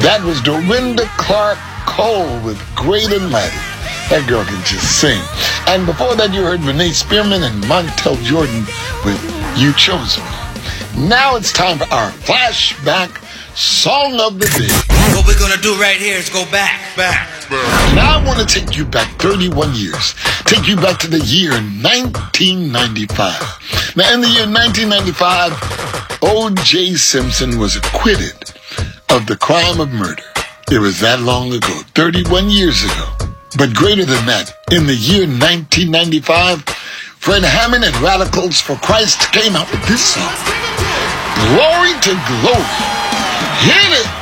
That was Dorinda Clark Cole with Great and Mighty. That girl can just sing. And before that, you heard Renee Spearman and Montel Jordan with You Chose Me. Now it's time for our flashback song of the day. What we're gonna do right here is go back. Now I want to take you back 31 years. Take you back to the year 1995. Now in the year 1995, O.J. Simpson was acquitted of the crime of murder. It was that long ago, 31 years ago. But greater than that, in the year 1995, Fred Hammond and Radicals for Christ came out with this song, Glory to Glory. Hit it!